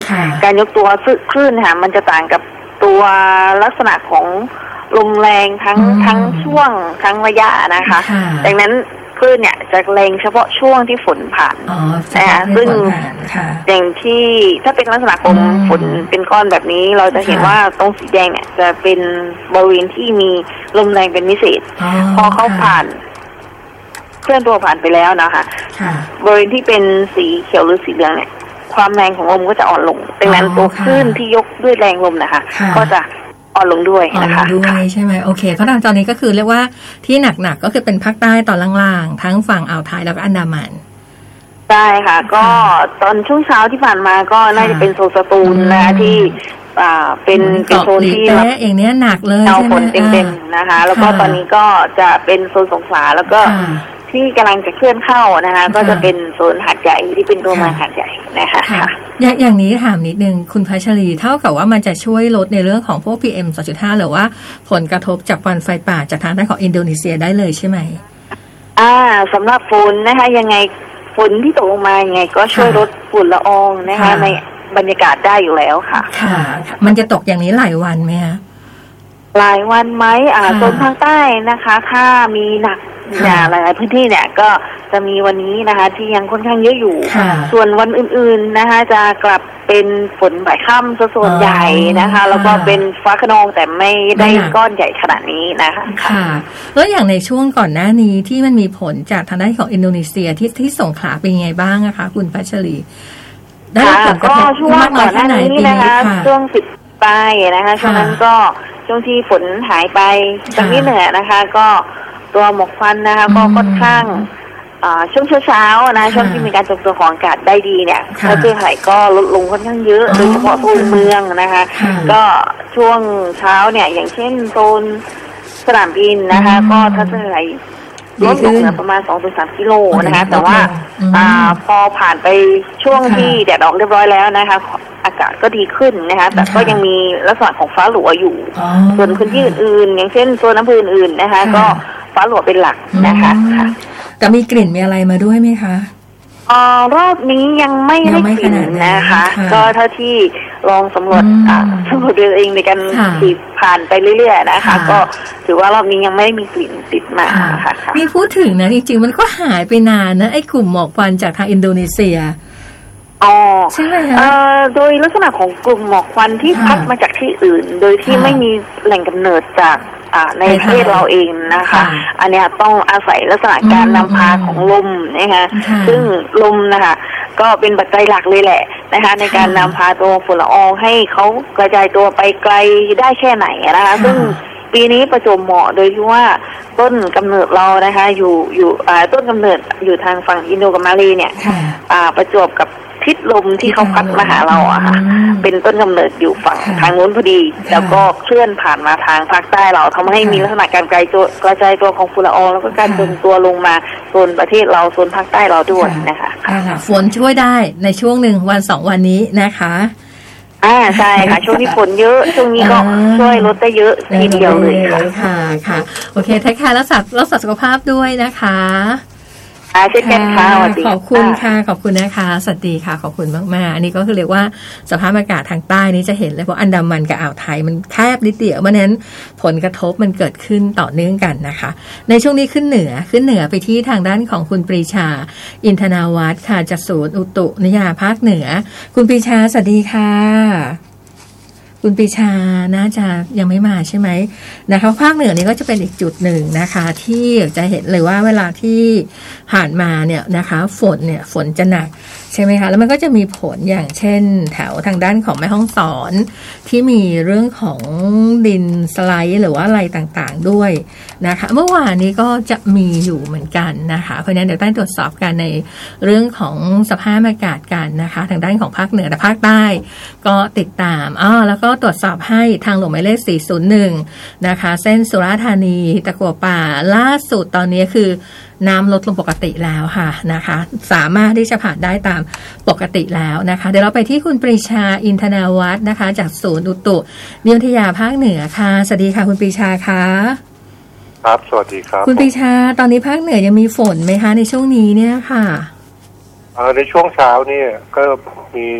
การยกตัวคลื่นค่ะมันจะต่างกับตัวลักษณะของลมแรงทั้งช่วงทั้งระยะนะคะดังนั้นคลื่นเนี่ยจะแรงเฉพาะช่วงที่ฝนผ่านซึ่งอย่างที่ถ้าเป็นลักษณะของฝนเป็นก้อนแบบนี้เราจะเห็นว่าตรงสีแดงเนี่ยจะเป็นบริเวณที่มีลมแรงเป็นพิเศษพอเขาผ่านเคลื่อนตัวผ่านไปแล้วนะคะบริเวณที่เป็นสีเขียวหรือสีเหลืองเนี่ยความแรงของลมก็จะอ่อนลงดังนั้นตัวคลื่นที่ยกด้วยแรงลมนะคะก็จะอ่อนลงด้วยนะคะด้วยใช่ไหมโอเคเพราะตอนนี้ก็คือเรียกว่าที่หนักๆก็คือเป็นภาคใต้ตอนล่างๆทั้งฝั่งอ่าวไทยแล้วก็อันดามันใช่ค่ะก็ตอนช่วงเช้าที่ผ่านมาก็น่าจะเป็นโซนสตูลนะที่เป็นโซนที่แบบอย่างนี้หนักเลยเอาฝนเต็มๆนะคะแล้วก็ตอนนี้ก็จะเป็นโซนสงขลาแล้วก็ที่กำลังจะเคลื่อนเข้านะคะก็จะเป็นโซนหาดใหญ่ที่เป็นตัวเมืองหาดใหญ่นะคะอย่างนี้ถามนิดนึงคุณพัชรีเท่ากับว่ามันจะช่วยลดในเรื่องของพวก PM 2.5 หรือว่าผลกระทบจากควันไฟป่าจากทางด้านของอินโดนีเซียได้เลยใช่ไหมสำหรับฝนนะคะยังไงฝนที่ตกลงมายังไงก็ช่วยลดฝุ่นละอองนะคะในบรรยากาศได้อยู่แล้วค่ะมันจะตกอย่างนี้หลายวันไหมคะหลายวันไหมโซนภาคใต้นะคะถ้ามีหนักหลายพื้นที่เนี่ยก็จะมีวันนี้นะคะที่ยังค่อนข้างเยอะอยู่ส่วนวันอื่นๆนะคะจะกลับเป็นฝนบ่ายค่ำส่วนใหญ่นะคะแล้วก็เป็นฟ้าคะนองแต่ไม่ได้ก้อนใหญ่ขนาดนี้นะคะค่ะแล้วอย่างในช่วงก่อนหน้านี้ที่มันมีผลจากทางด้านของอินโดนีเซียที่สงขลาเป็นยังไงบ้างนะคะคุณพัชรีได้ผลกระทบมากน้อยแค่ไหนนะคะช่วง10 ปลายนะคะช่วงนั้นก็ช่วงที่ฝนหายไปทางนี้เหนือนะคะก็ตัวหมอกควันนะคะก็ค่อนข้างช่วงเช้าๆนะช่วงที่มีการจมตัวของอากาศได้ดีเนี่ยถ้าเจอไหก็ลดลงค่อนข้างเยอะโดยเฉพาะโซนเมืองนะคะก็ช่วงเช้าเนี่ยอย่างเช่นโซนสนามบินนะคะก็ถ้าเจอไหลดลงเหลือประมาณ 2-3 กิโลนะคะแต่ว่าพอผ่านไปช่วงที่แดดออกเรียบร้อยแล้วนะคะอากาศก็ดีขึ้นนะคะแต่ก็ยังมีลักษณะของฟ้าหลัวอยู่ส่วนพื้นที่อื่นๆอย่างเช่นโซนน้ำอื่นๆนะคะก็ฟ้าหลัวเป็นหลักนะคะแต่มีกลิ่นมีอะไรมาด้วยไหมคะรอบนี้ยังไม่ได้กลิ่นนะคะก็เท่าที่ลองสำรวจตัวเองในการขี่ผ่านไปเรื่อยๆนะคะก็ถือว่ารอบนี้ยังไม่ได้มีกลิ่นติดมาค่ะมีพูดถึงนะจริงๆมันก็หายไปนานนะไอ้กลุ่มหมอกควันจากทางอินโดนีเซียใช่ไหมคะโดยลักษณะของกลุ่มหมอกควันที่พัดมาจากที่อื่นโดยที่ไม่มีแหล่งกำเนิดจากในประเทศเราเองนะคะอันนี้ต้องอาศัยลักษณะการนำพาของลมนะคะซึ่งลมนะคะก็เป็นปัจจัยหลักเลยแหละนะคะในการนำพาตัวฝุ่นละอองให้เขากระจายตัวไปไกลได้แค่ไหนนะคะซึ่งปีนี้ประจวบเหมาะโดยที่ว่าต้นกำเนิดเรานะคะอยู่ต้นกำเนิดอยู่ทางฝั่งอินโดกับมาเลเนี่ยประจวบกับทิศลมที่เขาพัดมาหาเราอะค่ะเป็นต้นกำเนิดอยู่ฝั่งทางโน้นพอดีแล้วก็เคลื่อนผ่านมาทางภาคใต้เราทำให้มีลักษณะการกระจายตัวของฝุ่นละอองแล้วก็การจมตัวลงมาโซนประเทศเราโซนภาคใต้เราด้วยนะคะฝนช่วยได้ในช่วง1 วัน 2 วันนี้นะคะใช่ค่ะช่วงนี้ฝนเยอะช่วงนี้ก็ช่วยลดได้เยอะทีเดียวเลยค่ะโอเคท้ายค่ะรักษาสุขภาพด้วยนะคะเช่นกันค่ะขอบคุณค่ะขอบคุณนะคะสวัสดีค่ะขอบคุณมากๆอันนี้ก็คือเรียกว่าสภาพอากาศทางใต้นี้จะเห็นเลยเพราะอันดามันกับอ่าวไทยมันแคบนิดเดียวเพราะนั้นผลกระทบมันเกิดขึ้นต่อเนื่องกันนะคะในช่วงนี้ขึ้นเหนือไปที่ทางด้านของคุณปรีชาอินทนาวัฒน์ค่ะจากศูนย์อุตุนิยายภาคเหนือคุณปรีชาสวัสดีค่ะคุณปรีชาน่าจะยังไม่มาใช่ไหมนะคะภาคเหนือนี้ก็จะเป็นอีกจุดหนึ่งนะคะที่จะเห็นเลยว่าเวลาที่ผ่านมาเนี่ยนะคะฝนจะหนักใช่ไหมคะแล้วมันก็จะมีผลอย่างเช่นแถวทางด้านของแม่ฮ่องสอนที่มีเรื่องของดินสไลด์หรือว่าอะไรต่างๆด้วยนะคะเมื่อวานนี้ก็จะมีอยู่เหมือนกันนะคะเพราะฉะนั้นเดี๋ยวต้องตรวจสอบกันในเรื่องของสภาพอากาศกันนะคะทางด้านของภาคเหนือและภาคใต้ก็ติดตามแล้วก็ตรวจสอบให้ทางหลวงหมายเลข401นะคะเส้นสุราษฎร์ธานีตะกั่วป่าล่าสุดตอนนี้คือน้ำลดลงปกติแล้วค่ะนะคะสามารถที่จะผ่านได้ตามปกติแล้วนะคะเดี๋ยวเราไปที่คุณปรีชาอินทนาวัฒน์นะคะจากศูนย์อุตุนิยมวิทยาภาคเหนือค่ะสวัสดีค่ะคุณปรีชาค่ะครับสวัสดีครับคุณปรีชาตอนนี้ภาคเหนือยังมีฝนไหมคะในช่วงนี้เนี่ยค่ะในช่วงเช้านี่ก็มี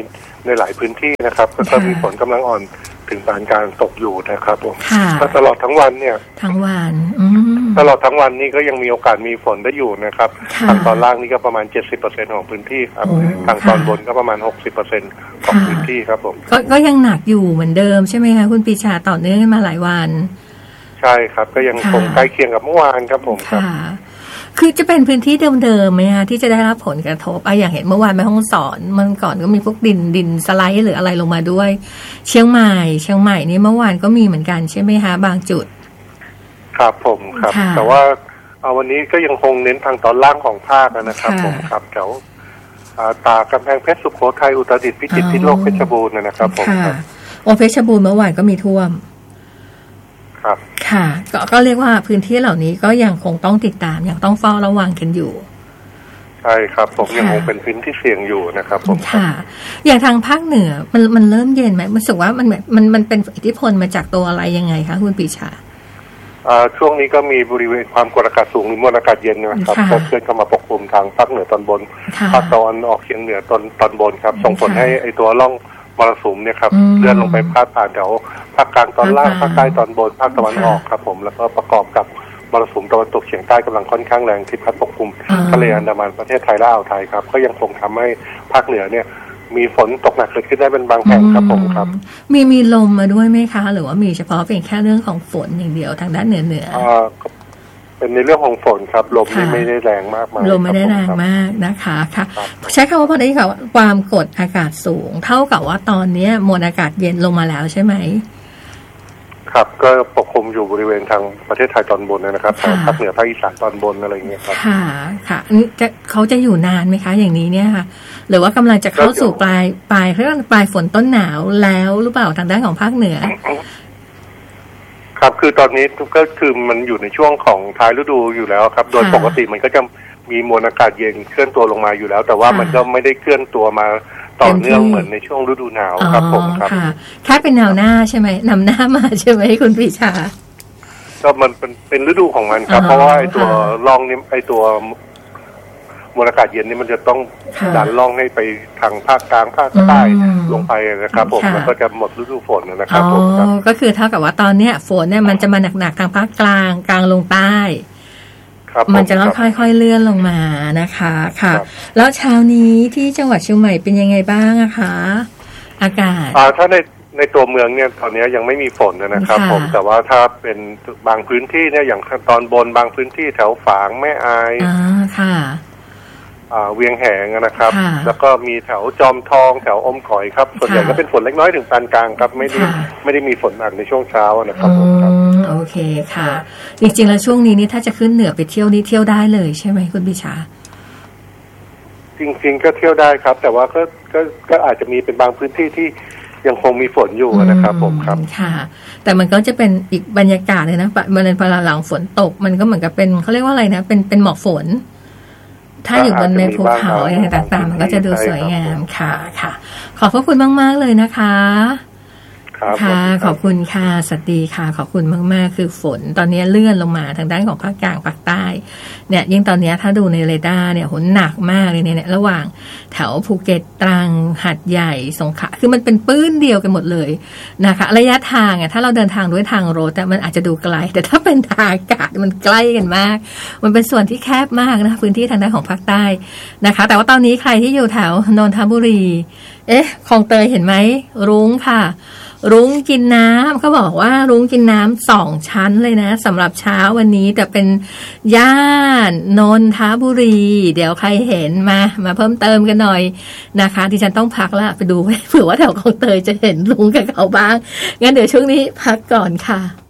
ในหลายพื้นที่นะครับก็มีฝนกำลังอ่อนถึงปานกลางตกอยู่นะครับผมตลอดทั้งวันเนี่ยทั้งวันตลอดทั้งวันนี้ก็ยังมีโอกาสมีฝนได้อยู่นะครับทางตอนล่างนี่ก็ประมาณ 70% ของพื้นที่ครับทางตอนบนก็ประมาณ 60% ของพื้นที่ครับผมก็ยังหนักอยู่เหมือนเดิมใช่ไหมคะคุณปีชาต่อเนื่องมาหลายวันใช่ครับก็ยังคงใกล้เคียงกับเมื่อวานครับผมครับคือจะเป็นพื้นที่เดิมๆไหมคะที่จะได้รับผลกระทบอย่างเห็นเมื่อวานแม่ฮ่องสอนมันก่อนก็มีพวกดินสไลด์หรืออะไรลงมาด้วยเชียงใหม่นี่เมื่อวานก็มีเหมือนกันใช่ไหมคะบางจุดครับผมครับแต่ว่าวันนี้ก็ยังคงเน้นทางตอนล่างของภาคนะครับผมครับแถวตากำแพงเพชรสุโขทัยอุตรดิตถ์พิจิตรพิษณุโลกเพชรบูรณ์นะครับผมครับเพชรบูรณ์เมื่อวานก็มีท่วมค่ะก็เรียกว่าพื้นที่เหล่านี้ก็ยังคงต้องติดตามยังต้องเฝ้าระวังกันอยู่ใช่ครับผมยังคงเป็นพื้นที่เสี่ยงอยู่นะครับผมค่ะอย่างทางภาคเหนือมันเริ่มเย็นไหมมันรู้สึกว่ามันเป็นอิทธิพลมาจากตัวอะไรยังไงคะคุณปีชาช่วงนี้ก็มีบริเวณความกดอากาศสูงหรือมวลอากาศเย็นนะครับก็เคลื่อนเข้ามาปกคลุมทางภาคเหนือตอนบนภาคตะวันออกเฉียงเหนือตอนบนครับส่งผลให้ไอตัวร่องมรสุมเนี่ยครับเลื่อนลงไปพาดผ่านแถวภาคกลางตอนล่างภาคใต้ตอนบนภาคตะวันออกครับผมแล้วก็ประกอบกับมรสุมตะวันตกเฉียงใต้กำลังค่อนข้างแรงที่พัดปกคลุมทะเลอันดามันประเทศไทยและอ่าวไทยครับก็ยังคงทำให้ภาคเหนือเนี่ยมีฝนตกหนักเกิดขึ้นได้เป็นบางแห่งครับผมครับมีลมมาด้วยไหมคะหรือว่ามีเฉพาะเป็นแค่เรื่องของฝนอย่างเดียวทางด้านเหนือเป็นในเรื่องของฝนครับลมไม่ได้แรงมากลมไม่ได้แรงมากนะคะค่ะใช้คำว่าพอได้ค่ะความกดอากาศสูงเท่ากับว่าตอนนี้มวลอากาศเย็นลงมาแล้วใช่ไหมครับก็ปกคลุมอยู่บริเวณทางประเทศไทยตอนบนนะครับทางภาคเหนือภาคอีสานตอนบนอะไรเงี้ยครับค่ะเขาจะอยู่นานไหมคะอย่างนี้เนี่ยค่ะหรือว่ากำลังจะเข้าสู่ปลายเรียกว่าปลายฝนต้นหนาวแล้วหรือเปล่าทางด้านของภาคเหนือครับคือตอนนี้ก็คือมันอยู่ในช่วงของท้ายฤดูอยู่แล้วครับโดยปกติมันก็จะมีมวลอากาศเย็นเคลื่อนตัวลงมาอยู่แล้วแต่ว่ามันก็ไม่ได้เคลื่อนตัวมาต่อเนื่องเหมือนในช่วงฤดูหนาวครับผมครับแค่เป็นแนวหน้าใช่ไหมนำหน้ามาใช่ไหมคุณปรีชาก็มันเป็นฤดูของมันครับเพราะว่าไอตัวร่องนี้ไอตัวมวลอากาศเย็นนี่มันจะต้องดันล่องให้ไปทางภาคกลางภาคใต้ลงไปนะครับผมแล้วก็จะหมดฤดูฝนนะครับผมครับก็คือเท่ากับว่าตอนเนี้ยฝนเนี่ยมันจะมาหนักๆทางภาคกลางลงใต้มันจะค่อยๆเลื่อนลงมานะคะค่ะแล้วเช้านี้ที่จังหวัดเชียงใหม่เป็นยังไงบ้างอะคะอากาศถ้าในตัวเมืองเนี่ยตอนนี้ยังไม่มีฝนนะครับผมแต่ว่าถ้าเป็นบางพื้นที่เนี่ยอย่างตอนบนบางพื้นที่แถวฝางแม่อายค่ะเวียงแหงนะครับแล้วก็มีแถวจอมทองแถวอมก๋อยครับส่วนใหญ่ก็เป็นฝนเล็กน้อยถึงปานกลางครับไม่ได้มีฝนหนักในช่วงเช้านะครับผมครับโอเคค่ะจริงๆแล้วช่วงนี้นี่ถ้าจะขึ้นเหนือไปเที่ยวนี่เที่ยวได้เลยใช่ไหมคุณปิชาจริงๆก็เที่ยวได้ครับแต่ว่าก็อาจจะมีเป็นบางพื้นที่ที่ยังคงมีฝนอยู่นะครับผมครับค่ะแต่มันก็จะเป็นอีกบรรยากาศเลยนะมันเป็นพอหลังฝนตกมันก็เหมือนกับเป็นเขาเรียกว่าอะไรนะเป็นหมอกฝนถ้าอยู่บนในภูเขาอะไรต่างๆมันก็จะดูสวยงามค่ะขอบพระคุณมากๆเลยนะคะค่ะขอบคุณค่ะสวัสดีค่ะขอบคุณมากๆคือฝนตอนนี้เลื่อนลงมาทางด้านของภาคกลางภาคใต้เนี่ยยิ่งตอนนี้ถ้าดูในเรดาร์เนี่ยฝนหนักมากเลยเนี่ยระหว่างแถวภูเก็ตตรังหาดใหญ่สงขลาคือมันเป็นปื้นเดียวกันหมดเลยนะคะระยะทางถ้าเราเดินทางด้วยทางรถแต่มันอาจจะดูไกลแต่ถ้าเป็นทางอากาศมันใกล้กันมากมันเป็นส่วนที่แคบมากนะพื้นที่ทางด้านของภาคใต้นะคะแต่ว่าตอนนี้ใครที่อยู่แถวนนทบุรีคลองเตยเห็นไหมรุ้งค่ะรุ้งกินน้ำเขาบอกว่ารุ้งกินน้ำ2 ชั้นเลยนะสำหรับเช้าวันนี้แต่เป็นย่านนนทบุรีเดี๋ยวใครเห็นมาเพิ่มเติมกันหน่อยนะคะที่ฉันต้องพักละไปดูเผื่อว่าแถวคลองเตยจะเห็นรุ้งกับเขาบ้างงั้นเดี๋ยวช่วงนี้พักก่อนค่ะ